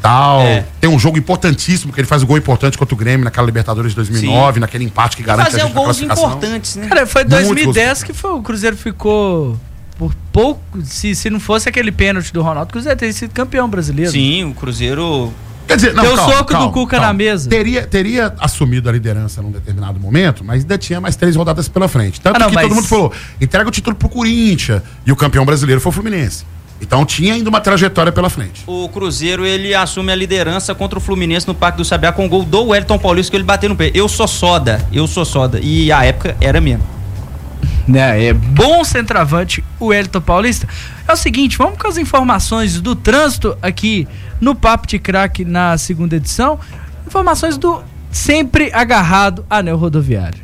tal. Tem um jogo importantíssimo, que ele faz o gol importante contra o Grêmio naquela Libertadores de 2009, naquele empate que garante a gente na classificação. Importantes, né? Cara, foi 2010 que o Cruzeiro ficou por pouco. Se não fosse aquele pênalti do Ronaldo, o Cruzeiro teria sido campeão brasileiro. Sim, o Cruzeiro... Quer dizer, não, deu soco do Cuca na mesa. Teria assumido a liderança num determinado momento, mas ainda tinha mais 3 rodadas pela frente. Tanto que todo mundo falou, entrega o título pro Corinthians, e o campeão brasileiro foi o Fluminense. Então tinha ainda uma trajetória pela frente. O Cruzeiro, ele assume a liderança contra o Fluminense no Parque do Sabiá com o gol do Wellington Paulista, que ele bateu no pé. Eu sou soda. E a época era mesmo. É bom centroavante o Wellington Paulista. É o seguinte, vamos com as informações do trânsito aqui no Papo de Craque na segunda edição. Informações do sempre agarrado anel rodoviário.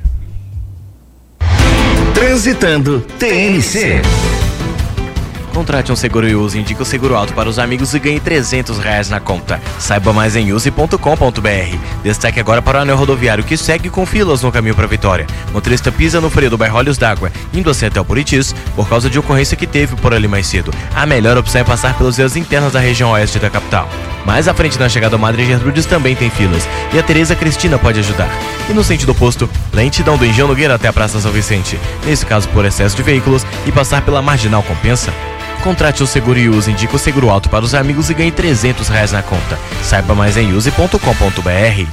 Transitando TNC. Contrate um seguro e use, indique o seguro alto para os amigos e ganhe R$300 na conta. Saiba mais em use.com.br. Destaque agora para o anel rodoviário que segue com filas no caminho para a Vitória. Motorista pisa no freio do bairro Olhos d'Água, indo assim até o Buritis, por causa de ocorrência que teve por ali mais cedo. A melhor opção é passar pelas vias internas da região oeste da capital. Mais à frente na chegada ao Madre Gertrudes também tem filas, e a Tereza Cristina pode ajudar. E no sentido oposto, lentidão do Engenho Nogueira até a Praça São Vicente. Nesse caso por excesso de veículos, e passar pela Marginal compensa. Contrate o seguro e use, indique o seguro alto para os amigos e ganhe R$300 na conta. Saiba mais em use.com.br.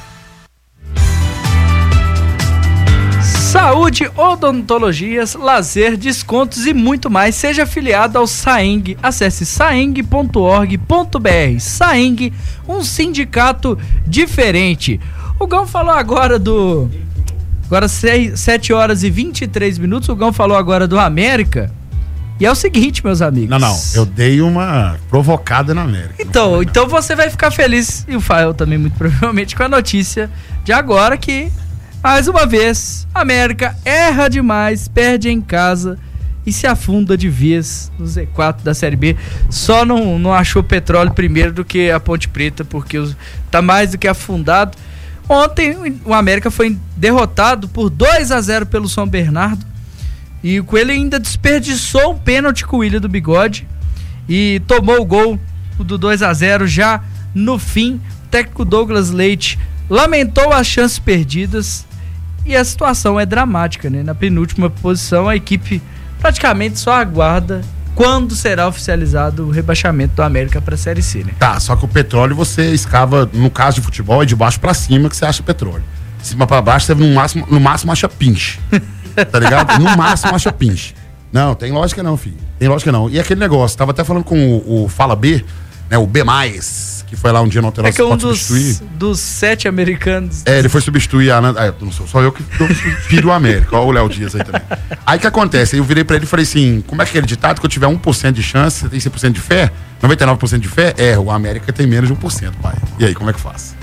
Saúde, odontologias, lazer, descontos e muito mais. Seja afiliado ao Saeng. Acesse saeng.org.br. Saeng, um sindicato diferente. O Gão falou agora Agora 7 horas e 23 minutos. O Gão falou agora do América. E é o seguinte, meus amigos. Não, eu dei uma provocada na América. Então você vai ficar feliz, e o Fael também muito provavelmente, com a notícia de agora que, mais uma vez, a América erra demais, perde em casa e se afunda de vez no Z4 da Série B. Só não achou petróleo primeiro do que a Ponte Preta, porque tá mais do que afundado. Ontem o América foi derrotado por 2-0 pelo São Bernardo. E o Coelho ainda desperdiçou um pênalti com o Willian do Bigode e tomou o gol do 2-0 já no fim. O técnico Douglas Leite lamentou as chances perdidas e a situação é dramática, né? Na penúltima posição, a equipe praticamente só aguarda quando será oficializado o rebaixamento do América para a Série C, né? Tá, só que o petróleo você escava, no caso de futebol, é de baixo para cima que você acha petróleo. De cima para baixo, você no máximo acha pinche. Tá ligado? No máximo acha pinche. Não, tem lógica não, filho. Tem lógica não. E aquele negócio, tava até falando com o Fala B, né? O B+, que foi lá um dia no Alterosa que substituir. Dos 7 americanos. Ele foi substituir a Nanda. Não sou só eu que tô filho do América. Olha o Léo Dias aí também. Aí o que acontece? Aí eu virei pra ele e falei assim: como é que é aquele ditado? Que eu tiver 1% de chance, você tem 100% de fé? 99% de fé? O América tem menos de 1%, pai. E aí, como é que faz?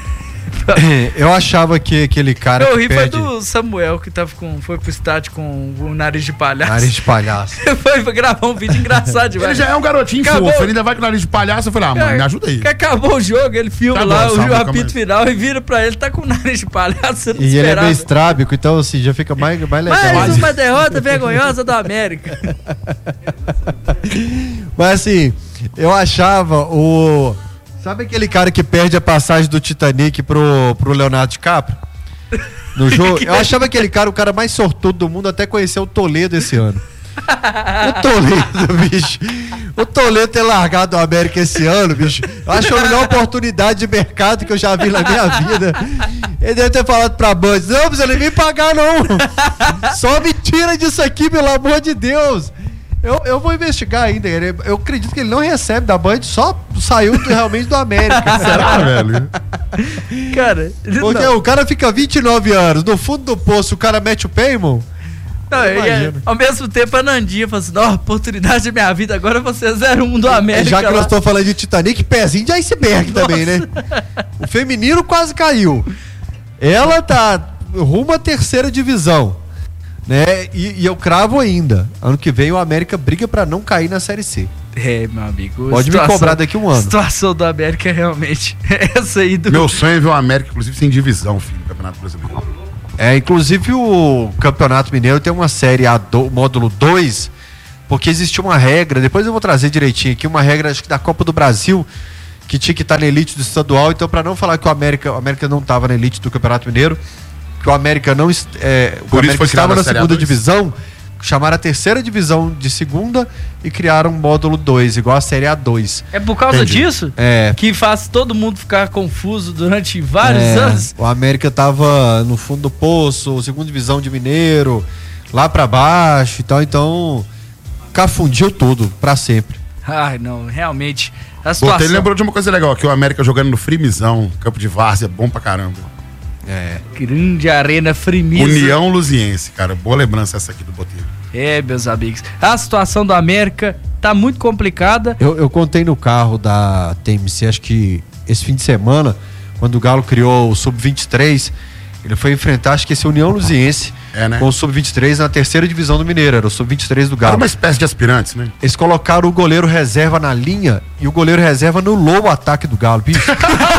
Eu achava que aquele cara. Eu ri foi do Samuel que foi pro estádio com o nariz de palhaço. Nariz de palhaço. Foi gravar um vídeo engraçado demais. Ele já é um garotinho fofo, ele ainda vai com o nariz de palhaço. Eu falei, mano, me ajuda aí. Que acabou o jogo, ele filma lá o apito final e vira pra ele, tá com o nariz de palhaço. E ele é meio estrábico, então assim, já fica mais legal. Mais uma derrota vergonhosa do América. Mas assim, eu achava Sabe aquele cara que perde a passagem do Titanic pro Leonardo DiCaprio? No jogo? Eu achava aquele cara o cara mais sortudo do mundo até conhecer o Toledo esse ano. O Toledo, bicho. O Toledo ter largado o América esse ano, bicho. Eu acho a melhor oportunidade de mercado que eu já vi na minha vida. Ele deve ter falado pra Band: não precisa nem me pagar, não. Só me tira disso aqui, pelo amor de Deus. Eu vou investigar ainda. Eu acredito que ele não recebe da Band, só saiu realmente do América. Será, velho? Cara, porque o cara fica 29 anos, no fundo do poço, o cara mete o pé, irmão. Não, ao mesmo tempo a Nandinha falou assim: oportunidade da minha vida, agora você é 0-1 do América. Já que nós estamos falando de Titanic, pezinho de iceberg também, né? O feminino quase caiu. Ela tá rumo à 3ª divisão. Né? E eu cravo ainda. Ano que vem o América briga pra não cair na Série C. Meu amigo. Pode me cobrar daqui um ano. A situação do América é realmente essa aí do... Meu sonho é ver o América, inclusive, sem divisão, filho, do Campeonato Brasileiro. Inclusive o Campeonato Mineiro tem uma série módulo 2, porque existe uma regra, depois eu vou trazer direitinho aqui, uma regra, acho que da Copa do Brasil, que tinha que estar na elite do estadual. Então, para não falar que o América não estava na elite do Campeonato Mineiro, que o América não Por isso foi estava na Série segunda A2. divisão, chamaram a terceira divisão de segunda e criaram um módulo 2, igual a Série A2. É por causa Entendi. disso É. que faz todo mundo ficar confuso durante vários anos? O América tava no fundo do poço, segunda divisão de Mineiro, lá pra baixo e tal, então cafundiu tudo pra sempre. Ai, não, realmente. A Botei, situação... ele lembrou de uma coisa legal, que o América jogando no Frimizão, campo de várzea, é bom pra caramba. Grande Arena Frimisa. União Luziense, cara. Boa lembrança essa aqui do Botelho. É, meus amigos. A situação do América tá muito complicada. Eu contei no carro da TMC, acho que esse fim de semana, quando o Galo criou o Sub-23, ele foi enfrentar, acho que esse União Luziense, né? com o Sub-23 na terceira divisão do Mineiro, era o Sub-23 do Galo. Era uma espécie de aspirantes, né? Eles colocaram o goleiro reserva na linha e o goleiro reserva anulou o ataque do Galo, bicho.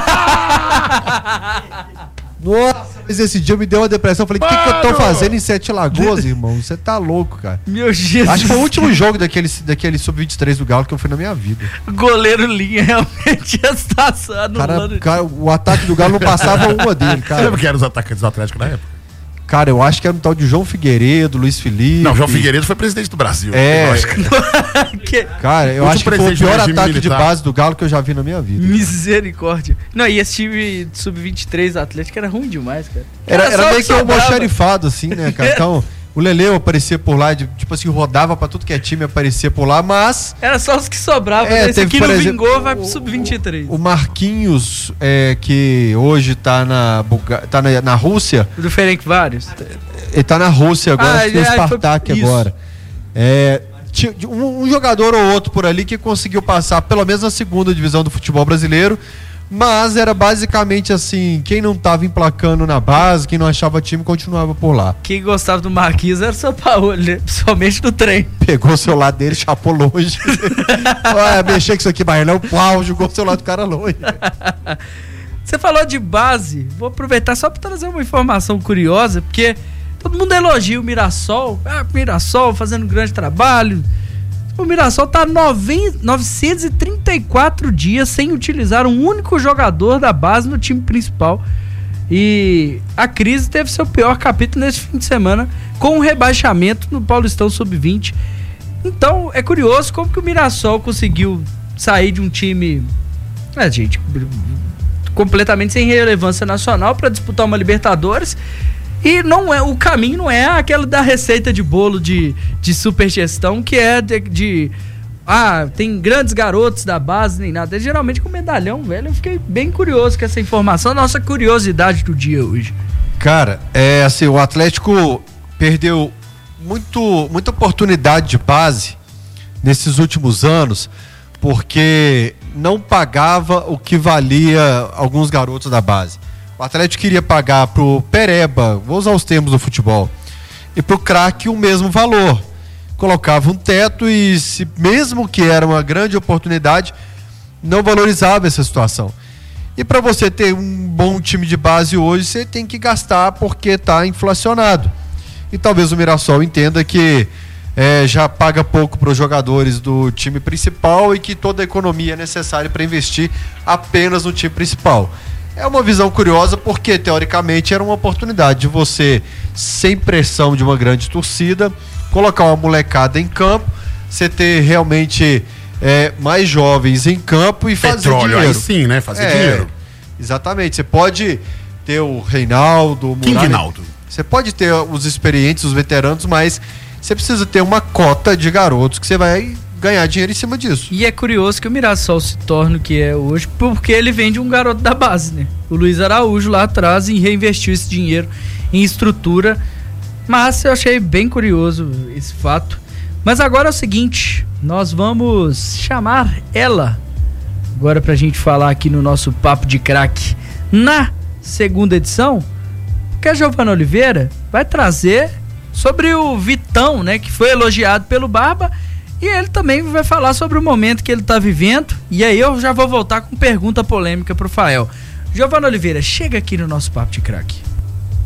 Nossa, mas esse dia me deu uma depressão. Eu falei, o que eu tô fazendo em Sete Lagoas, irmão? Você tá louco, cara. Meu Jesus. Acho que foi o último jogo daquele Sub-23 do Galo que eu fui na minha vida. Goleiro linha, realmente a situação anulando. Cara, o ataque do Galo não passava uma dele, Você cara. lembra quem eram os atacantes do Atlético na época? Cara, eu acho que era um tal de João Figueiredo, Luiz Felipe. Não, João Figueiredo foi presidente do Brasil. É. Lógico. Cara, eu Último acho que foi o presidente do pior regime ataque de militar. base do Galo que eu já vi na minha vida. Misericórdia. Não, e esse time sub-23 do Atlético era ruim demais, cara. Era só meio que um sobrava. almoxarifado, assim, né, cara? Então, o Leleu aparecia por lá, tipo assim, rodava pra tudo que é time, aparecia por lá, mas Era só os que sobravam. É, Esse teve, aqui por não exemplo, vingou, vai pro sub-23. o Marquinhos, que hoje tá na Rússia, Do Ferencváros. ele tá na Rússia agora, acho que é o foi- Spartak isso. agora. Tinha um jogador ou outro por ali que conseguiu passar pelo menos na segunda divisão do futebol brasileiro, mas era basicamente assim, quem não tava emplacando na base, quem não achava time, continuava por lá. Quem gostava do Marquinhos era o São Paulo, né? Principalmente no trem. Pegou o celular dele, chapou longe. Mexer com isso aqui, Bailão, pau, jogou o celular do cara longe. Você falou de base, vou aproveitar só para trazer uma informação curiosa, porque todo mundo elogia o Mirassol. O Mirassol fazendo um grande trabalho. O Mirassol tá 934 dias sem utilizar um único jogador da base no time principal. E a crise teve seu pior capítulo nesse fim de semana, com um rebaixamento no Paulistão Sub-20. Então, é curioso como que o Mirassol conseguiu sair de um time... completamente sem relevância nacional para disputar uma Libertadores, e o caminho não é aquela da receita de bolo de supergestão, que é tem grandes garotos da base, nem nada. É geralmente com medalhão, velho. Eu fiquei bem curioso com essa informação, nossa curiosidade do dia hoje. Cara, assim, o Atlético perdeu muita oportunidade de base nesses últimos anos, porque não pagava o que valia alguns garotos da base. O Atlético queria pagar pro Pereba, vou usar os termos do futebol, e pro craque o mesmo valor. Colocava um teto e, mesmo que era uma grande oportunidade, não valorizava essa situação. E para você ter um bom time de base hoje, você tem que gastar porque está inflacionado. E talvez o Mirassol entenda que já paga pouco para os jogadores do time principal e que toda a economia é necessária para investir apenas no time principal. É uma visão curiosa porque, teoricamente, era uma oportunidade de você, sem pressão de uma grande torcida, colocar uma molecada em campo, você ter realmente mais jovens em campo e fazer Petróleo, dinheiro. aí sim, né? Fazer dinheiro. Exatamente. Você pode ter o Reinaldo, o Muralha. Quinquinaldo. Você pode ter os experientes, os veteranos, mas você precisa ter uma cota de garotos que você vai ganhar dinheiro em cima disso. E é curioso que o Mirassol se torne o que é hoje, porque ele vende um garoto da base, né? O Luiz Araújo lá atrás e reinvestiu esse dinheiro em estrutura. Mas eu achei bem curioso esse fato. Mas agora é o seguinte, nós vamos chamar ela agora pra gente falar aqui no nosso Papo de Craque na segunda edição, que a Giovana Oliveira vai trazer sobre o Vitão, né, que foi elogiado pelo Barba, e ele também vai falar sobre o momento que ele tá vivendo. E aí eu já vou voltar com pergunta polêmica pro Fael. Giovana Oliveira, chega aqui no nosso Papo de Craque.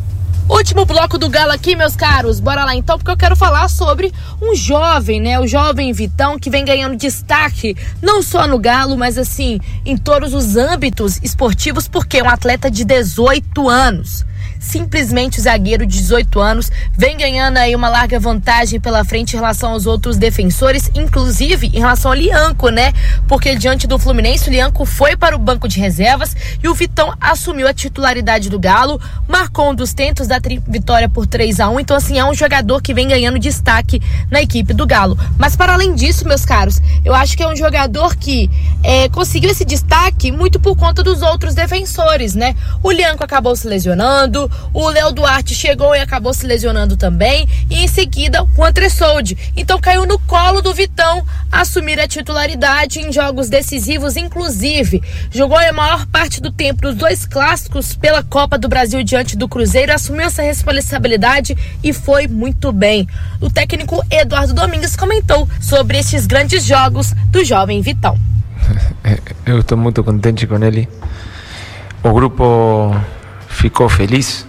Último bloco do Galo aqui, meus caros. Bora lá então, porque eu quero falar sobre um jovem, né? O jovem Vitão, que vem ganhando destaque, não só no Galo, mas assim, em todos os âmbitos esportivos, porque é um atleta de 18 anos. Simplesmente o zagueiro de 18 anos vem ganhando aí uma larga vantagem pela frente em relação aos outros defensores, inclusive em relação ao Lianco, né? Porque diante do Fluminense, o Lianco foi para o banco de reservas e o Vitão assumiu a titularidade do Galo, marcou um dos tentos da vitória por 3-1, então assim, é um jogador que vem ganhando destaque na equipe do Galo. Mas para além disso, meus caros, eu acho que é um jogador que conseguiu esse destaque muito por conta dos outros defensores, né? O Lianco acabou se lesionando, o Léo Duarte chegou e acabou se lesionando também, e em seguida o Antressoldi. Então caiu no colo do Vitão assumir a titularidade em jogos decisivos, inclusive jogou a maior parte do tempo nos 2 clássicos pela Copa do Brasil diante do Cruzeiro, assumiu essa responsabilidade e foi muito bem. O técnico Eduardo Domingues comentou sobre esses grandes jogos do jovem Vitão. Eu estou muito contente com ele. O grupo ficou feliz,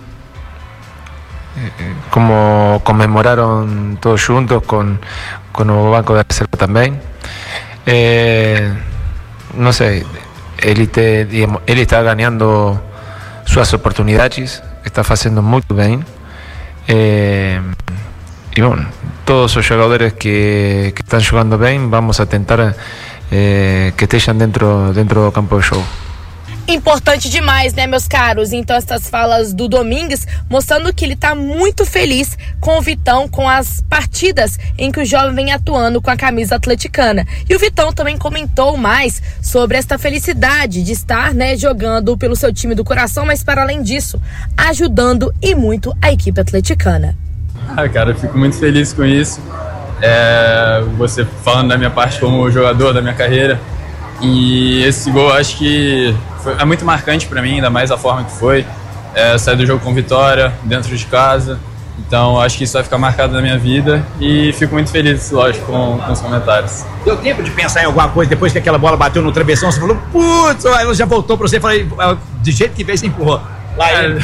como comemoraram todos juntos com o banco de reserva também. Não sei, ele está ganhando suas oportunidades, está fazendo muito bem. E bom, todos os jogadores que estão jogando bem, vamos a tentar que estejam dentro do campo de jogo. Importante demais, né, meus caros? Então, essas falas do Domingues mostrando que ele tá muito feliz com o Vitão, com as partidas em que o jovem vem atuando com a camisa atleticana. E o Vitão também comentou mais sobre esta felicidade de estar, né, jogando pelo seu time do coração, mas para além disso, ajudando e muito a equipe atleticana. Cara, eu fico muito feliz com isso. Você falando da minha parte como jogador, da minha carreira. E esse gol, acho que é muito marcante para mim, ainda mais a forma que foi. Sair do jogo com vitória, dentro de casa. Então, acho que isso vai ficar marcado na minha vida. E fico muito feliz, lógico, com os comentários. Deu tempo de pensar em alguma coisa depois que aquela bola bateu no travessão? Você falou, putz, aí ela já voltou para você e falei, de jeito que veio, você empurrou. Lá ele.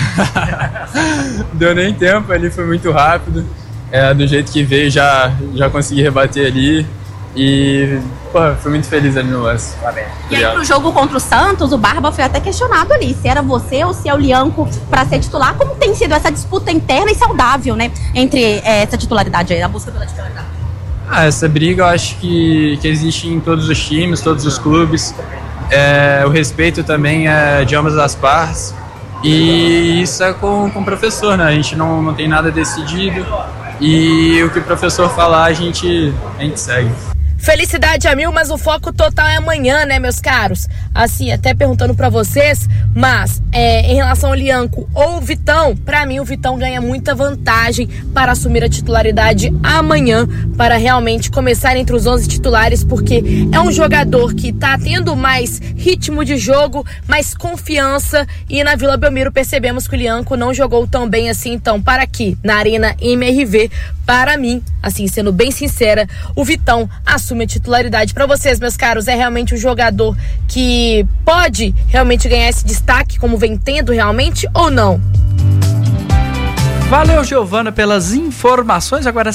Deu nem tempo, ali foi muito rápido. Do jeito que veio, já consegui rebater ali. E, fui muito feliz ali no lance. E aí pro jogo contra o Santos, o Barba foi até questionado ali, se era você ou se é o Lianco para ser titular. Como tem sido essa disputa interna e saudável, né, entre essa titularidade aí, a busca pela titularidade? Essa briga eu acho que existe em todos os times, todos os clubes. O respeito também é de ambas as partes. E isso é com o professor, né? A gente não tem nada decidido. E o que o professor falar, a gente segue. Felicidade a mil, mas o foco total é amanhã, né, meus caros? Assim, até perguntando pra vocês, mas em relação ao Lianco ou o Vitão, pra mim o Vitão ganha muita vantagem para assumir a titularidade amanhã, para realmente começar entre os 11 titulares, porque é um jogador que tá tendo mais ritmo de jogo, mais confiança, e na Vila Belmiro percebemos que o Lianco não jogou tão bem assim. Então, para aqui, na Arena MRV, para mim, assim, sendo bem sincera, o Vitão assume a titularidade. Para vocês, meus caros, é realmente um jogador que pode realmente ganhar esse destaque, como vem tendo realmente, ou não? Valeu, Giovana, pelas informações. Agora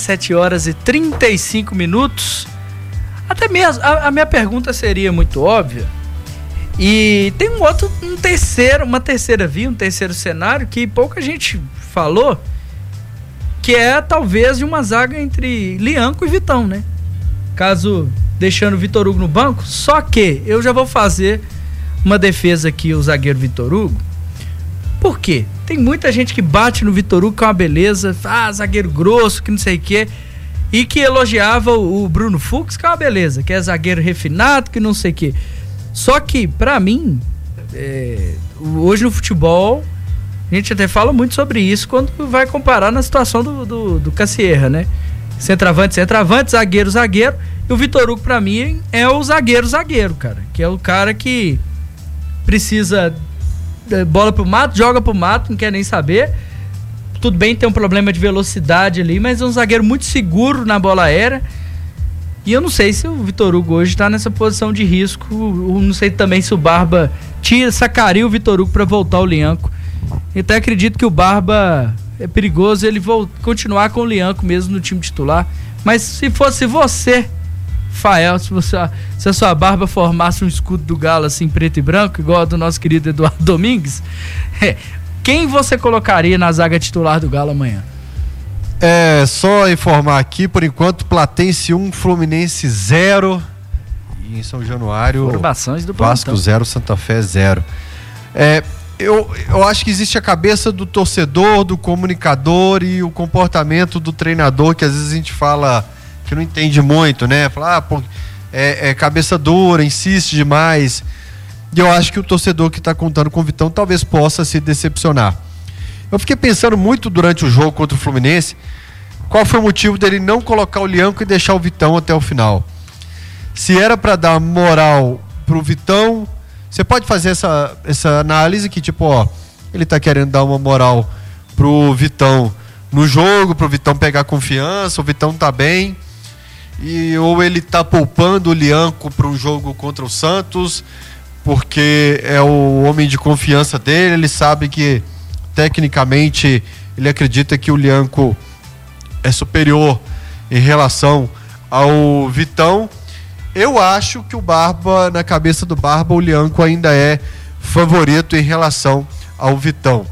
7h35. Até mesmo, a minha pergunta seria muito óbvia. E tem uma terceira via, um terceiro cenário que pouca gente falou, que é talvez de uma zaga entre Lianco e Vitão, né? Caso deixando o Vitor Hugo no banco. Só que eu já vou fazer uma defesa aqui, o zagueiro Vitor Hugo. Por quê? Tem muita gente que bate no Vitor Hugo, que é uma beleza, zagueiro grosso, que não sei o quê, e que elogiava o Bruno Fux, que é uma beleza, que é zagueiro refinado, que não sei o quê. Só que, pra mim, hoje no futebol, a gente até fala muito sobre isso quando vai comparar na situação do Cassierra, né? Centroavante, zagueiro. E o Vitor Hugo, pra mim, é o zagueiro, cara. Que é o cara que precisa bola pro mato, joga pro mato, não quer nem saber. Tudo bem, tem um problema de velocidade ali, mas é um zagueiro muito seguro na bola aérea. E eu não sei se o Vitor Hugo hoje tá nessa posição de risco. Eu não sei também se o Barba sacaria o Vitor Hugo pra voltar ao Lianco. Eu até acredito que o Barba é perigoso ele continuar com o Lianco mesmo no time titular. Mas se fosse você, Fael, se a sua barba formasse um escudo do Galo assim, preto e branco, igual a do nosso querido Eduardo Domingues, quem você colocaria na zaga titular do Galo amanhã? Só informar aqui, por enquanto, Platense 1, Fluminense 0. E em São Januário, Formações do Vasco plantão. 0, Santa Fé 0. Eu acho que existe a cabeça do torcedor, do comunicador e o comportamento do treinador, que às vezes a gente fala que não entende muito, né? Fala, cabeça dura, insiste demais. E eu acho que o torcedor que está contando com o Vitão talvez possa se decepcionar. Eu fiquei pensando muito durante o jogo contra o Fluminense, qual foi o motivo dele não colocar o Lianco e deixar o Vitão até o final. Se era para dar moral pro Vitão, você pode fazer essa análise que ele tá querendo dar uma moral pro Vitão no jogo, pro Vitão pegar confiança, o Vitão tá bem, ou ele tá poupando o Lianco para um jogo contra o Santos, porque é o homem de confiança dele, ele sabe que tecnicamente ele acredita que o Lianco é superior em relação ao Vitão. Eu acho que o Barba, na cabeça do Barba, o Lianco ainda é favorito em relação ao Vitão.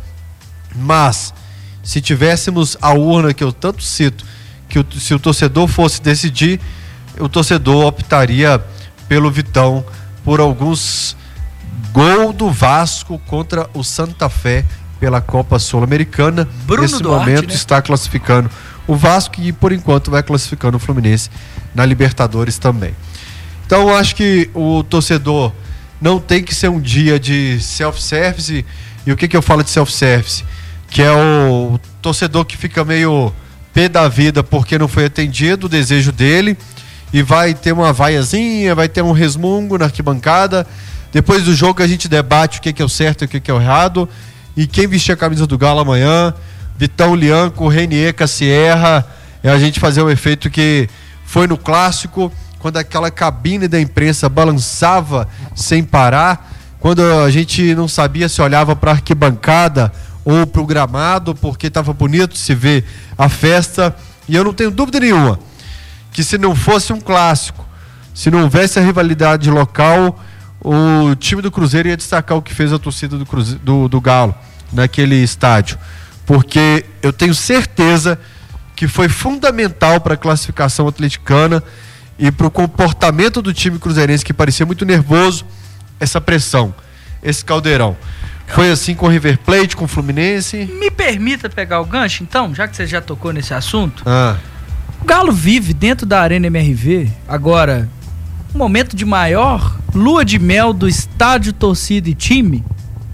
Mas, se tivéssemos a urna que eu tanto cito, se o torcedor fosse decidir, o torcedor optaria pelo Vitão por alguns gols do Vasco contra o Santa Fé pela Copa Sul-Americana. Nesse momento está classificando o Vasco e por enquanto vai classificando o Fluminense na Libertadores também. Então eu acho que o torcedor não tem que ser um dia de self-service. E o que eu falo de self-service? Que é o torcedor que fica meio pé da vida porque não foi atendido o desejo dele e vai ter uma vaiazinha, vai ter um resmungo na arquibancada. Depois do jogo a gente debate o que é o certo e o que é o errado. E quem vestir a camisa do Galo amanhã, Vitão, Lianco, Renier, Sierra, é a gente fazer o efeito que foi no clássico, quando aquela cabine da imprensa balançava sem parar, quando a gente não sabia se olhava para a arquibancada ou para o gramado, porque estava bonito se ver a festa. E eu não tenho dúvida nenhuma que se não fosse um clássico, se não houvesse a rivalidade local, o time do Cruzeiro ia destacar o que fez a torcida do Galo naquele estádio, porque eu tenho certeza que foi fundamental para a classificação atleticana e para o comportamento do time cruzeirense, que parecia muito nervoso, essa pressão, esse caldeirão. Foi assim com o River Plate, com o Fluminense. Me permita pegar o gancho, então, já que você já tocou nesse assunto. O Galo vive dentro da Arena MRV agora um momento de maior lua de mel do estádio, torcida e time?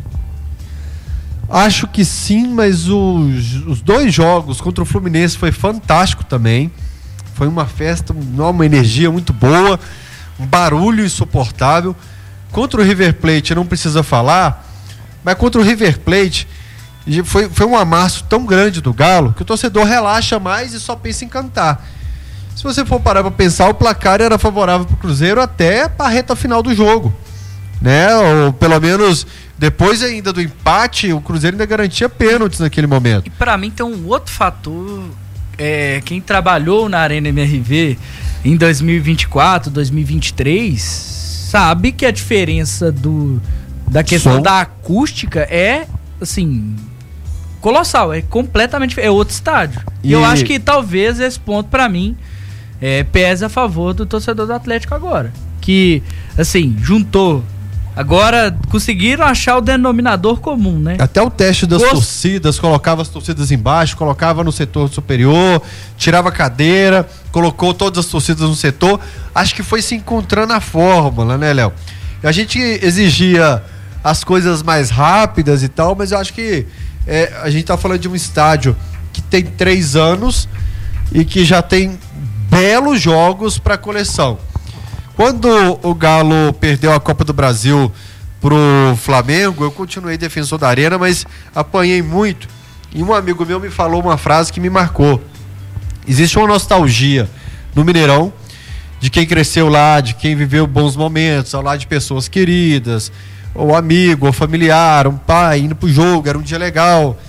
Acho que sim, mas os dois jogos contra o Fluminense foi fantástico também. Foi uma festa, uma energia muito boa, um barulho insuportável. Contra o River Plate não precisa falar, mas contra o River Plate foi um amasso tão grande do Galo que o torcedor relaxa mais e só pensa em cantar. Se você for parar para pensar, o placar era favorável para o Cruzeiro até a reta final do jogo, né? Ou pelo menos depois ainda do empate, o Cruzeiro ainda garantia pênaltis naquele momento. E para mim tem um outro fator, quem trabalhou na Arena MRV em 2024, 2023, sabe que a diferença da questão da acústica é, assim, colossal, é completamente, é outro estádio. E eu acho que talvez esse ponto para mim pesa a favor do torcedor do Atlético agora, que assim, juntou, agora conseguiram achar o denominador comum, né? Até o teste das torcidas, colocava as torcidas embaixo, colocava no setor superior, tirava a cadeira, colocou todas as torcidas no setor. Acho que foi se encontrando a fórmula, né, Léo? A gente exigia as coisas mais rápidas e tal, mas eu acho que a gente tá falando de um estádio que tem 3 anos e que já tem belos jogos para coleção. Quando o Galo perdeu a Copa do Brasil pro Flamengo, eu continuei defensor da Arena, mas apanhei muito. E um amigo meu me falou uma frase que me marcou. Existe uma nostalgia no Mineirão de quem cresceu lá, de quem viveu bons momentos, ao lado de pessoas queridas, ou amigo, ou familiar, um pai indo pro jogo, era um dia legal.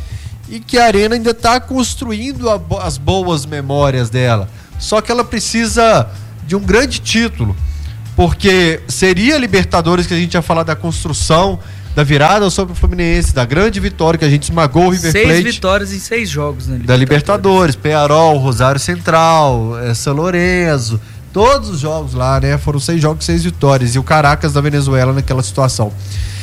e que a Arena ainda está construindo as boas memórias dela. Só que ela precisa de um grande título, porque seria Libertadores que a gente ia falar da construção, da virada sobre o Fluminense, da grande vitória que a gente esmagou o River Plate. 6 vitórias em 6 jogos, né? Da Libertadores, Peñarol, Rosário Central, São Lourenço, todos os jogos lá, né? Foram 6 jogos, 6 vitórias. E o Caracas da Venezuela naquela situação.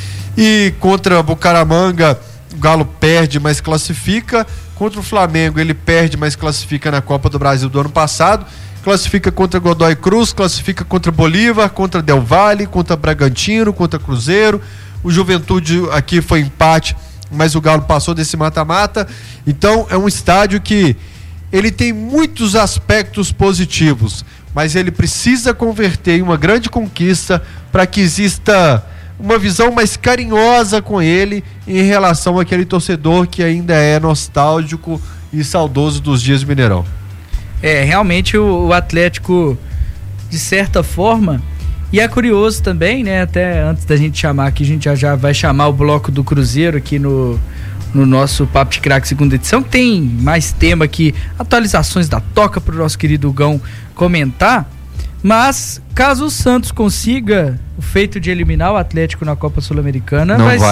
E contra Bucaramanga, o Galo perde, mas classifica. Contra o Flamengo, ele perde, mas classifica na Copa do Brasil do ano passado. Classifica contra Godoy Cruz, classifica contra Bolívar, contra Del Valle, contra Bragantino, contra Cruzeiro. O Juventude aqui foi empate, mas o Galo passou desse mata-mata. Então é um estádio que ele tem muitos aspectos positivos, mas ele precisa converter em uma grande conquista para que exista uma visão mais carinhosa com ele em relação àquele torcedor que ainda é nostálgico e saudoso dos dias do Mineirão. Realmente o Atlético, de certa forma, e é curioso também, né? Até antes da gente chamar aqui, a gente já vai chamar o bloco do Cruzeiro aqui no nosso Papo de Craque segunda edição, que tem mais tema aqui, atualizações da toca para o nosso querido Gão comentar. Mas caso o Santos consiga o feito de eliminar o Atlético na Copa Sul-Americana,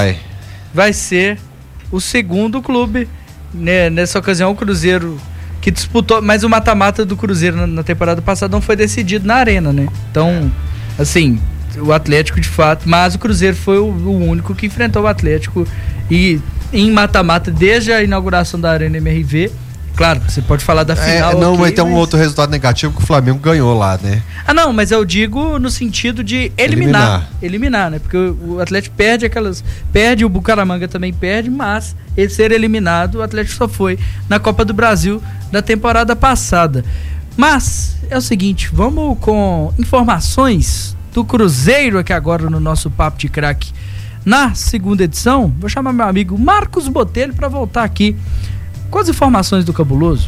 vai ser o segundo clube, né? Nessa ocasião o Cruzeiro que disputou, mas o mata-mata do Cruzeiro na temporada passada não foi decidido na Arena, né? Então, assim, o Atlético de fato, mas o Cruzeiro foi o único que enfrentou o Atlético e em mata-mata desde a inauguração da Arena MRV. Claro, você pode falar da final. Não, vai ter um outro resultado negativo que o Flamengo ganhou lá, né? Não, mas eu digo no sentido de eliminar, né? Porque o Atlético perde, o Bucaramanga também perde, mas ele ser eliminado, o Atlético só foi na Copa do Brasil da temporada passada. Mas é o seguinte, vamos com informações do Cruzeiro aqui agora no nosso Papo de Craque. Na segunda edição, vou chamar meu amigo Marcos Botelho para voltar aqui com as informações do Cabuloso.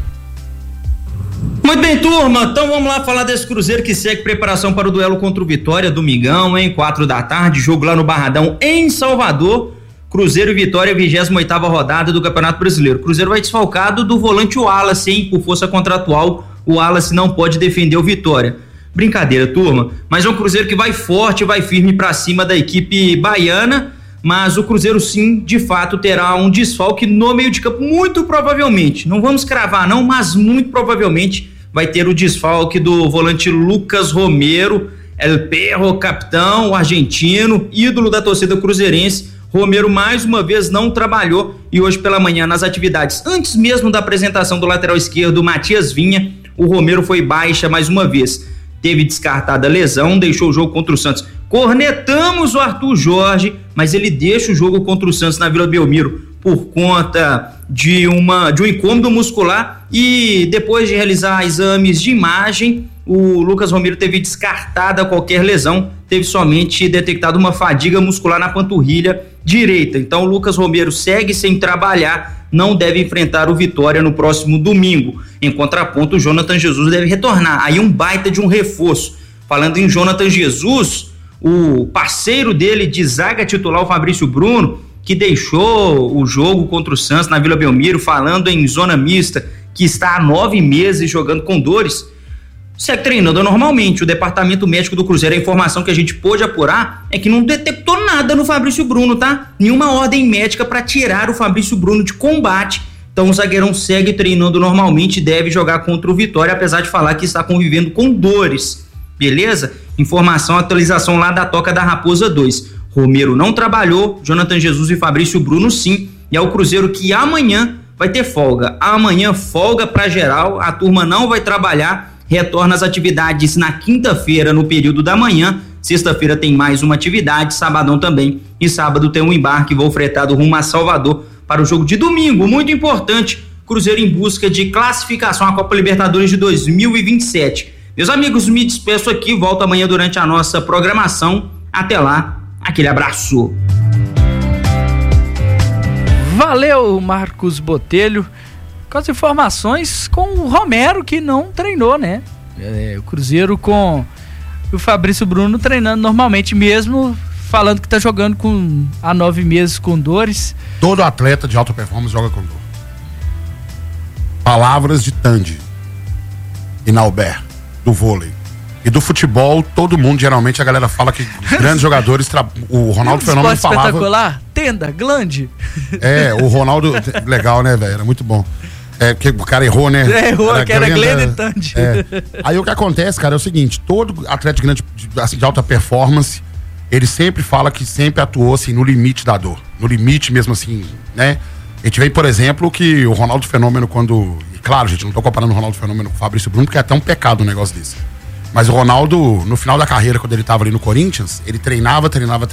Muito bem, turma, então vamos lá falar desse Cruzeiro que segue preparação para o duelo contra o Vitória, domingão, 4 da tarde, jogo lá no Barradão, em Salvador. Cruzeiro e Vitória, 28ª rodada do Campeonato Brasileiro. Cruzeiro vai desfalcado do volante Wallace, por força contratual, o Wallace não pode defender o Vitória. Brincadeira, turma, mas é um Cruzeiro que vai forte, vai firme para cima da equipe baiana, mas o Cruzeiro sim, de fato, terá um desfalque no meio de campo, muito provavelmente, não vamos cravar não, mas muito provavelmente vai ter o desfalque do volante Lucas Romero, El Perro, capitão, o argentino, ídolo da torcida cruzeirense. Romero mais uma vez não trabalhou e hoje pela manhã nas atividades, antes mesmo da apresentação do lateral esquerdo Matias Vinha, o Romero foi baixa mais uma vez, teve descartada a lesão, deixou o jogo contra o Santos. Cornetamos o Arthur Jorge, mas ele deixa o jogo contra o Santos na Vila Belmiro por conta de um incômodo muscular e depois de realizar exames de imagem, o Lucas Romero teve descartada qualquer lesão, teve somente detectado uma fadiga muscular na panturrilha direita. Então o Lucas Romero segue sem trabalhar, não deve enfrentar o Vitória no próximo domingo. Em contraponto, o Jonathan Jesus deve retornar, aí um baita de um reforço. Falando em Jonathan Jesus, o parceiro dele de zaga titular, o Fabrício Bruno, que deixou o jogo contra o Santos na Vila Belmiro, falando em zona mista, que está há 9 meses jogando com dores, segue treinando normalmente. O departamento médico do Cruzeiro, a informação que a gente pôde apurar é que não detectou nada no Fabrício Bruno, tá? Nenhuma ordem médica para tirar o Fabrício Bruno de combate. Então o zagueirão segue treinando normalmente e deve jogar contra o Vitória, apesar de falar que está convivendo com dores. Beleza? Informação, atualização lá da Toca da Raposa 2. Romero não trabalhou, Jonathan Jesus e Fabrício Bruno sim. E é o Cruzeiro que amanhã vai ter folga. Amanhã folga pra geral, a turma não vai trabalhar, retorna às atividades na quinta-feira no período da manhã. Sexta-feira tem mais uma atividade, sabadão também. E sábado tem um embarque, voo fretado rumo a Salvador para o jogo de domingo, muito importante. Cruzeiro em busca de classificação à Copa Libertadores de 2027. Meus amigos, me despeço aqui, volto amanhã durante a nossa programação. Até lá, aquele abraço. Valeu, Marcos Botelho, com as informações com o Romero, que não treinou, né? O Cruzeiro com o Fabrício Bruno treinando normalmente, mesmo falando que tá jogando há 9 meses com dores. Todo atleta de alta performance joga com dor. Palavras de Tandy e Naubert, do vôlei. E do futebol, todo mundo, geralmente, a galera fala que os grandes jogadores... O Ronaldo Fenômeno falava... espetacular? Tenda, glande. O Ronaldo... Legal, né, velho? Era muito bom. Que o cara errou, né? Errou, que era Glenda e Tandy. Aí o que acontece, cara, é o seguinte, todo atleta grande de alta performance, ele sempre fala que sempre atuou, assim, no limite da dor. No limite mesmo, assim, né? A gente vê, por exemplo, que o Ronaldo Fenômeno, quando... E claro, gente, não tô comparando o Ronaldo Fenômeno com o Fabrício Bruno, porque é até um pecado um negócio desse. Mas o Ronaldo, no final da carreira, quando ele tava ali no Corinthians, ele treinava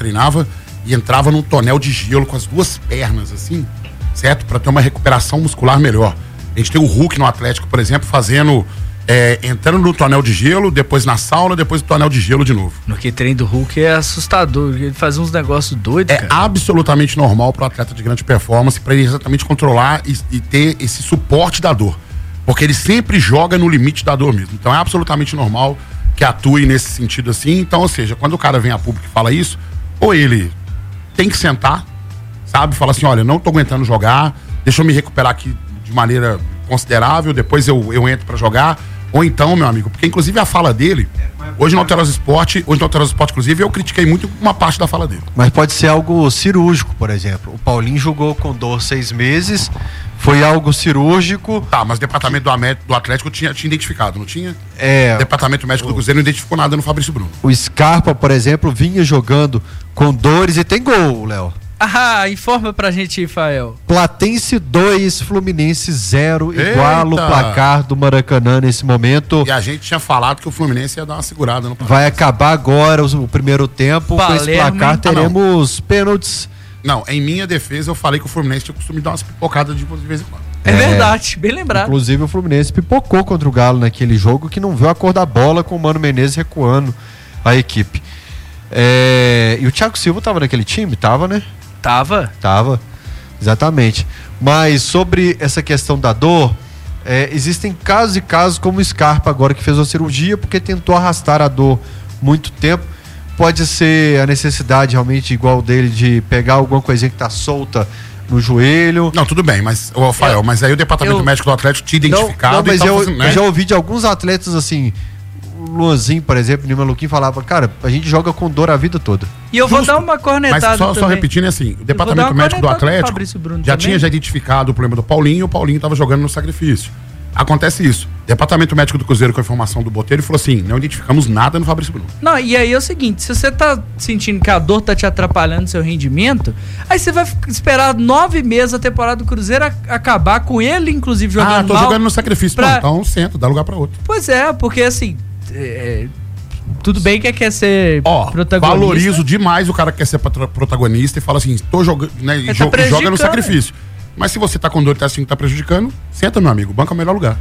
e entrava num tonel de gelo com as duas pernas, assim, certo? Pra ter uma recuperação muscular melhor. A gente tem o Hulk no Atlético, por exemplo, fazendo... entrando no tonel de gelo, depois na sauna, depois no tonel de gelo de novo. No que treino do Hulk é assustador, ele faz uns negócios doidos, cara. Absolutamente normal para o atleta de grande performance, para ele exatamente controlar e ter esse suporte da dor. Porque ele sempre joga no limite da dor mesmo. Então é absolutamente normal que atue nesse sentido assim. Então, ou seja, quando o cara vem a público e fala isso, ou ele tem que sentar, sabe? Fala assim, olha, não tô aguentando jogar, deixa eu me recuperar aqui de maneira considerável, depois eu entro para jogar. Ou então, meu amigo, porque inclusive a fala dele, hoje no Alterosa Esporte, inclusive, eu critiquei muito uma parte da fala dele. Mas pode ser algo cirúrgico, por exemplo. O Paulinho jogou com dor 6 meses, foi algo cirúrgico. Tá, mas o departamento do Atlético tinha identificado, não tinha? O departamento médico do Cruzeiro não identificou nada no Fabrício Bruno. O Scarpa, por exemplo, vinha jogando com dores e tem gol, Léo. Informa pra gente, Fael. Platense 2, Fluminense 0, igual o placar do Maracanã nesse momento. E a gente tinha falado que o Fluminense ia dar uma segurada no Vai acabar agora o primeiro tempo. Com esse placar teremos pênaltis. Não, em minha defesa eu falei que o Fluminense tinha costume dar umas pipocadas de vez em quando. É verdade, bem lembrado. Inclusive o Fluminense pipocou contra o Galo naquele jogo que não viu a cor da bola com o Mano Menezes recuando a equipe. E o Thiago Silva tava naquele time? Tava, né? Tava, exatamente. Mas sobre essa questão da dor, existem casos e casos, como o Scarpa agora que fez a cirurgia porque tentou arrastar a dor muito tempo. Pode ser a necessidade realmente igual dele de pegar alguma coisinha que tá solta no joelho. Não, tudo bem, mas, Rafael, mas aí o departamento médico do Atlético tinha identificado. Não, mas eu já ouvi de alguns atletas assim, o Luanzinho, por exemplo, o Maluquinho falava, cara, a gente joga com dor a vida toda. E eu vou dar uma cornetada. Mas só repetindo assim, o departamento médico do Atlético já tinha identificado o problema do Paulinho, e o Paulinho estava jogando no sacrifício. Acontece isso. O departamento médico do Cruzeiro, com a informação do Botelho, falou assim: não identificamos nada no Fabrício Bruno. Não, e aí é o seguinte: se você tá sentindo que a dor tá te atrapalhando seu rendimento, aí você vai esperar 9 meses a temporada do Cruzeiro acabar com ele, inclusive, jogando tô jogando no sacrifício. Não, então senta, dá lugar pra outro. Pois é, porque assim. Tudo bem que quer ser protagonista. Valorizo demais o cara que quer ser protagonista e fala assim: tô jogando, né, e joga no sacrifício. Mas se você tá com dor e tá assim que tá prejudicando, senta, meu amigo, banca é o melhor lugar.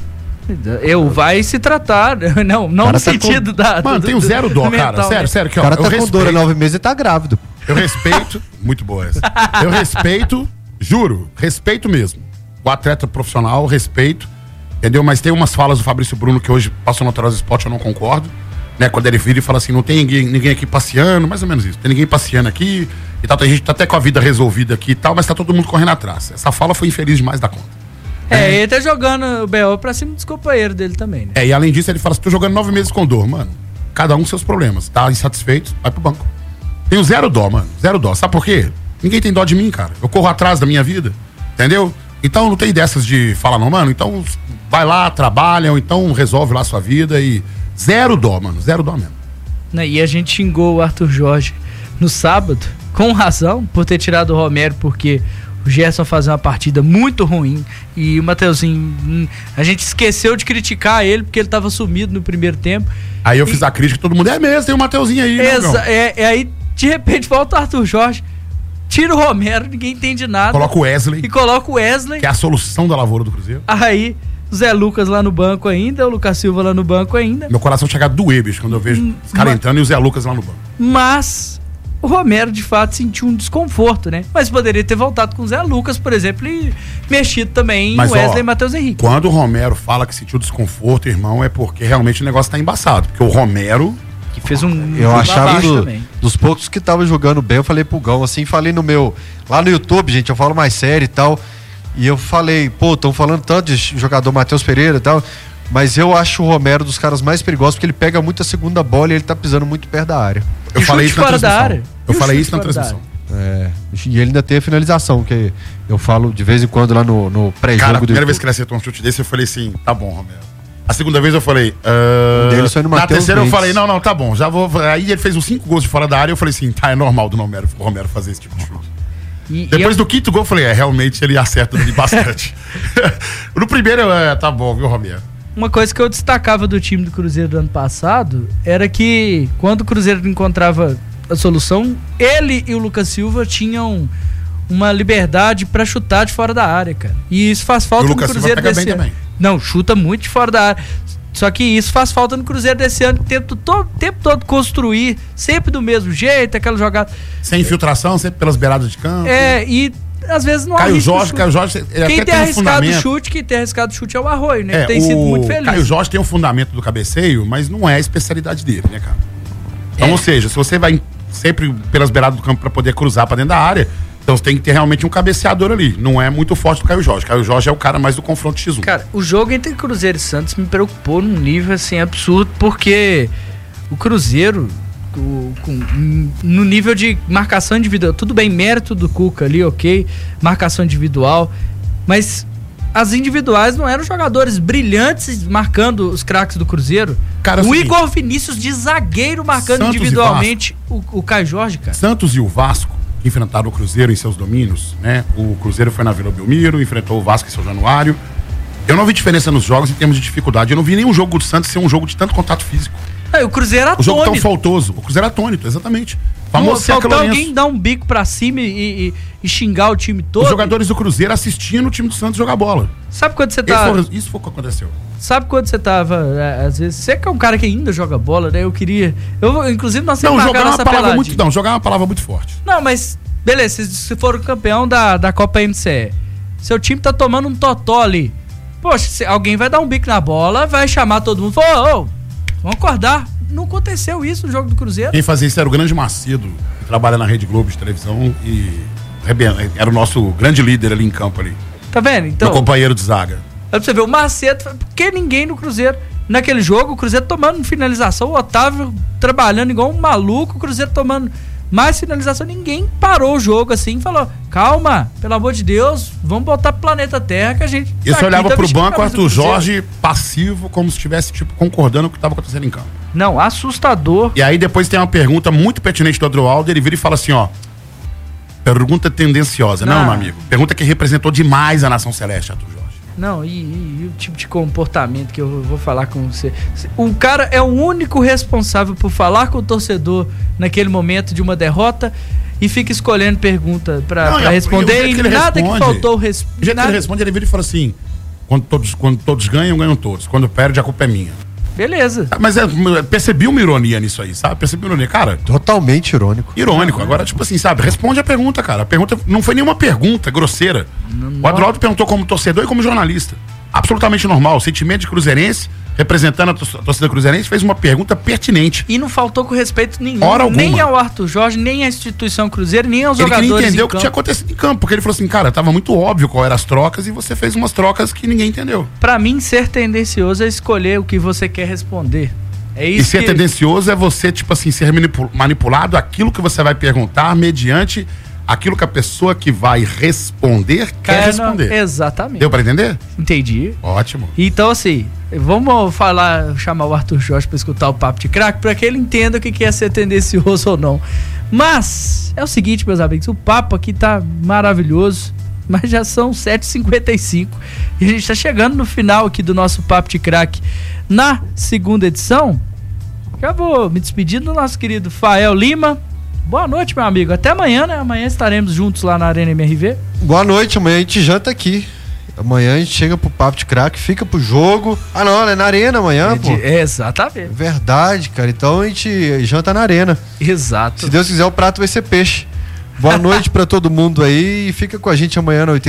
Vai se tratar. Não no sentido da. Mano, tenho zero dó, cara. Sério. O cara tá com dor há 9 meses e tá grávido. Eu respeito. Muito boa essa. Eu respeito, juro, respeito mesmo. O atleta profissional, respeito. Entendeu? Mas tem umas falas do Fabrício Bruno que hoje passou no Alterosa Esporte, eu não concordo. Né? Quando ele vira e fala assim: não tem ninguém aqui passeando, mais ou menos isso. Tem ninguém passeando aqui e tal. Tem gente que tá até com a vida resolvida aqui e tal, mas tá todo mundo correndo atrás. Essa fala foi infeliz demais da conta. Ele tá jogando o B.O. pra cima dos companheiros dele também, né? E além disso, ele fala assim: tô jogando 9 meses com dor, mano. Cada um seus problemas. Tá insatisfeito, vai pro banco. Tenho zero dó, mano. Zero dó. Sabe por quê? Ninguém tem dó de mim, cara. Eu corro atrás da minha vida. Entendeu? Então não tem dessas de falar, não, mano. Então vai lá, trabalha, ou então resolve lá a sua vida e. Zero dó, mano. Zero dó mesmo. E a gente xingou o Arthur Jorge no sábado, com razão, por ter tirado o Romero, porque o Gerson fazia uma partida muito ruim e o Mateuzinho, a gente esqueceu de criticar ele porque ele tava sumido no primeiro tempo. Aí eu fiz a crítica, todo mundo, mesmo, tem o Mateuzinho aí. Aí de repente volta o Arthur Jorge, tira o Romero, ninguém entende nada. Coloca o Wesley. E coloca o Wesley. Que é a solução da lavoura do Cruzeiro. Aí o Zé Lucas lá no banco ainda, o Lucas Silva lá no banco ainda. Meu coração chega a doer, bicho, quando eu vejo os caras entrando e o Zé Lucas lá no banco. Mas o Romero, de fato, sentiu um desconforto, né? Mas poderia ter voltado com o Zé Lucas, por exemplo, e mexido também em Wesley e Matheus Henrique. Quando o Romero fala que sentiu desconforto, irmão, é porque realmente o negócio tá embaçado. Porque o Romero... que fez um... Eu achava dos poucos que tava jogando bem, eu falei pro Gão, assim, falei no meu... Lá no YouTube, gente, eu falo mais sério e tal... E eu falei, estão falando tanto de jogador Matheus Pereira e tal, mas eu acho o Romero dos caras mais perigosos, porque ele pega muito a segunda bola e ele tá pisando muito perto da área. Eu falei isso na transmissão. Eu falei isso na transmissão. E ele ainda tem a finalização, que eu falo de vez em quando lá no pré-jogo. Cara, a primeira vez que ele acertou um chute desse, eu falei assim, tá bom, Romero. A segunda vez eu falei, na terceira eu falei, não, tá bom, já vou. Aí ele fez uns 5 gols de fora da área, eu falei assim, tá, é normal do Romero fazer esse tipo de chute. Depois do quinto gol, eu falei, realmente ele acerta bastante. No primeiro, tá bom, viu, Romero? Uma coisa que eu destacava do time do Cruzeiro do ano passado era que quando o Cruzeiro encontrava a solução, ele e o Lucas Silva tinham uma liberdade pra chutar de fora da área, cara. E isso faz falta no Cruzeiro desse ano. Também. Não, chuta muito de fora da área. Só que isso faz falta no Cruzeiro desse ano, que tenta o tempo todo construir, sempre do mesmo jeito, aquela jogada. Sem infiltração, sempre pelas beiradas de campo. E às vezes não Caio Jorge quem tem arriscado o chute é o Arroio, né? Que tem sido muito feliz. Caio Jorge tem um fundamento do cabeceio, mas não é a especialidade dele, né, cara? Então, ou seja, se você vai sempre pelas beiradas do campo pra poder cruzar pra dentro da área, então você tem que ter realmente um cabeceador ali. Não é muito forte do Caio Jorge. Caio Jorge é o cara mais do confronto X1. Cara, o jogo entre Cruzeiro e Santos me preocupou num nível assim absurdo, porque o Cruzeiro no nível de marcação individual, tudo bem, mérito do Cuca ali, ok, marcação individual, mas as individuais não eram jogadores brilhantes marcando os craques do Cruzeiro. Cara, o Igor Vinícius de zagueiro marcando Santos individualmente o Caio Jorge, cara. Santos e o Vasco que enfrentaram o Cruzeiro em seus domínios, né? O Cruzeiro foi na Vila Belmiro, enfrentou o Vasco em São Januário. Eu não vi diferença nos jogos em termos de dificuldade. Eu não vi nenhum jogo do Santos ser um jogo de tanto contato físico. O Cruzeiro atônito. O jogo tão faltoso. O Cruzeiro atônito, exatamente. Faltou alguém dar um bico pra cima e xingar o time todo. Os jogadores do Cruzeiro assistindo o time do Santos jogar bola. Sabe quando você tá... Isso foi o que aconteceu. Sabe quando você tava, às vezes, você que é um cara que ainda joga bola, né? Inclusive, nós sempre marcamos essa peladinha. Não, jogar é uma palavra muito forte. Não, mas, beleza, se for o campeão da Copa MCE, seu time tá tomando um totó ali. Poxa, alguém vai dar um bico na bola, vai chamar todo mundo, vamos acordar. Não aconteceu isso no jogo do Cruzeiro. Quem fazia isso era o grande Macedo, que trabalha na Rede Globo de televisão e era o nosso grande líder ali em campo ali. Tá vendo? Então, meu companheiro de zaga. Pra você ver, o Macedo, por que ninguém no Cruzeiro? Naquele jogo, o Cruzeiro tomando finalização, o Otávio trabalhando igual um maluco, o Cruzeiro tomando mais finalização, ninguém parou o jogo assim e falou, calma, pelo amor de Deus, vamos voltar pro planeta Terra que a gente... E você olhava pro banco, Arthur Jorge passivo, como se estivesse concordando com o que estava acontecendo em campo. Não, assustador. E aí depois tem uma pergunta muito pertinente do Adroaldo, ele vira e fala assim, pergunta tendenciosa, não, meu amigo, pergunta que representou demais a Nação Celeste, Arthur Jorge. Não, e o tipo de comportamento que eu vou falar com você. O cara é o único responsável por falar com o torcedor naquele momento de uma derrota e fica escolhendo pergunta pra responder e nada que faltou responde. O jeito que ele responde, ele vira e fala assim, quando todos ganham, ganham todos. Quando perde, a culpa é minha. Beleza. Mas percebi uma ironia nisso aí, sabe? Percebi uma ironia, cara. Totalmente irônico. Irônico. Agora, tipo assim, sabe? Responde a pergunta, cara. A pergunta não foi nenhuma pergunta grosseira. O Adroaldo perguntou como torcedor e como jornalista. Absolutamente normal. O sentimento de cruzeirense, representando a torcida cruzeirense, fez uma pergunta pertinente. E não faltou com respeito nenhum. Nem ao Arthur Jorge, nem à instituição Cruzeiro, nem aos jogadores. Ele queria entender o que tinha acontecido em campo, porque ele falou assim, cara, tava muito óbvio qual eram as trocas e você fez umas trocas que ninguém entendeu. Pra mim, ser tendencioso é escolher o que você quer responder. É isso. E ser tendencioso é você, tipo assim, ser manipulado aquilo que você vai perguntar mediante aquilo que a pessoa que vai responder quer responder. Exatamente. Deu pra entender? Entendi. Ótimo. Então, assim, vamos chamar o Arthur Jorge pra escutar o Papo de Craque, pra que ele entenda o que é ser tendencioso ou não. Mas, é o seguinte, meus amigos, o papo aqui tá maravilhoso, mas já são 7h55 e a gente tá chegando no final aqui do nosso Papo de Craque na segunda edição. Já vou me despedir do nosso querido Fael Lima. Boa noite, meu amigo. Até amanhã, né? Amanhã estaremos juntos lá na Arena MRV. Boa noite. Amanhã a gente janta aqui. Amanhã a gente chega pro Papo de Craque, fica pro jogo. Ah, não, é na Arena amanhã, pô. Exatamente. Verdade, cara. Então a gente janta na Arena. Exato. Se Deus quiser, o prato vai ser peixe. Boa noite pra todo mundo aí. E fica com a gente amanhã na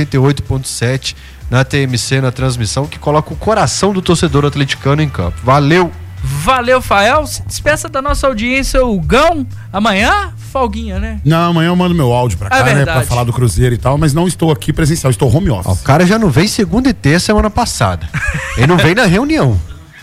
88.7, na TMC, na transmissão, que coloca o coração do torcedor atleticano em campo. Valeu! Valeu, Fael. Se despeça da nossa audiência, o Gão. Amanhã, folguinha, né? Não, amanhã eu mando meu áudio pra cá, né? Pra falar do Cruzeiro e tal, mas não estou aqui presencial, estou home office. O cara já não veio segunda e terça semana passada. Ele não veio na reunião.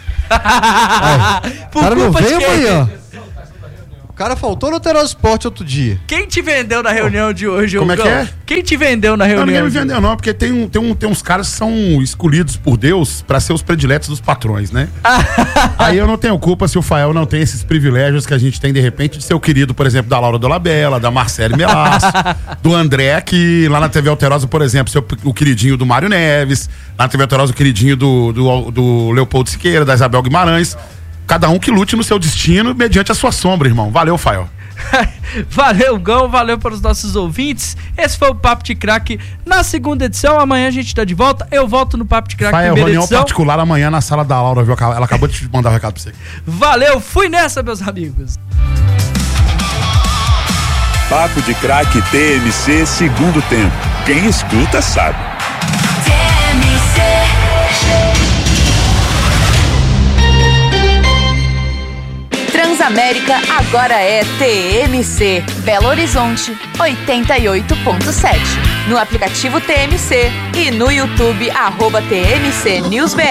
O cara não veio amanhã. O cara faltou no Transporte outro dia. Quem te vendeu na reunião de hoje, Como é que é? Quem te vendeu na reunião? Não, ninguém me vendeu não, porque tem uns caras que são escolhidos por Deus pra ser os prediletos dos patrões, né? Aí eu não tenho culpa se o Fael não tem esses privilégios que a gente tem de repente de ser o querido, por exemplo, da Laura Dolabella, da Marcele Melasso, do André aqui, lá na TV Alterosa, por exemplo, o queridinho do Mário Neves, lá na TV Alterosa o queridinho do Leopoldo Siqueira, da Isabel Guimarães. Cada um que lute no seu destino mediante a sua sombra, irmão. Valeu, Fael. Valeu, Gão. Valeu para os nossos ouvintes. Esse foi o Papo de Craque na segunda edição. Amanhã a gente tá de volta. Eu volto no Papo de Craque na primeira edição. Reunião particular amanhã na sala da Laura, viu? Ela acabou de te mandar um recado pra você. Valeu. Fui nessa, meus amigos. Papo de Craque TMC segundo tempo. Quem escuta sabe. Transamérica agora é TMC. Belo Horizonte 88.7. No aplicativo TMC e no YouTube @TMC News BR.